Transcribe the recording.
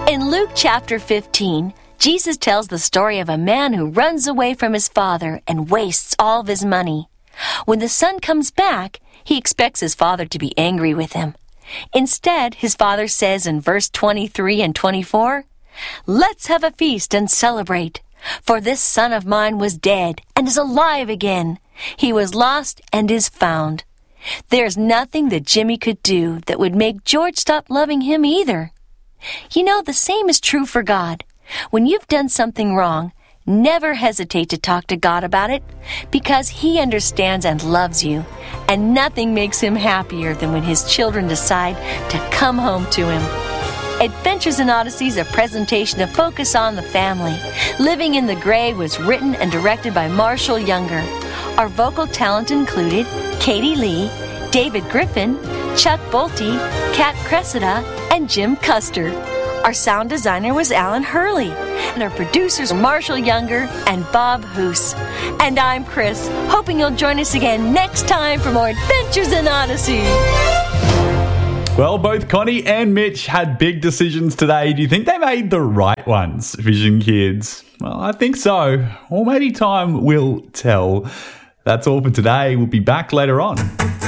In Luke chapter 15, Jesus tells the story of a man who runs away from his father and wastes all of his money. When the son comes back, he expects his father to be angry with him. Instead, his father says in verse 23 and 24, "Let's have a feast and celebrate, for this son of mine was dead and is alive again. He was lost and is found." There's nothing that Jimmy could do that would make George stop loving him either. You know, the same is true for God. When you've done something wrong, never hesitate to talk to God about it, because He understands and loves you, and nothing makes Him happier than when His children decide to come home to Him. Adventures in Odyssey is a presentation of Focus on the Family. Living in the Gray was written and directed by Marshall Younger. Our vocal talent included Katie Lee, David Griffin, Chuck Bolte, Kat Cressida, and Jim Custer. Our sound designer was Alan Hurley, and our producers are Marshall Younger and Bob Hoos. And I'm Chris, hoping you'll join us again next time for more Adventures in Odyssey. Well, both Connie and Mitch had big decisions today. Do you think they made the right ones, Vision Kids? Well, I think so. Or maybe time will tell. That's all for today. We'll be back later on.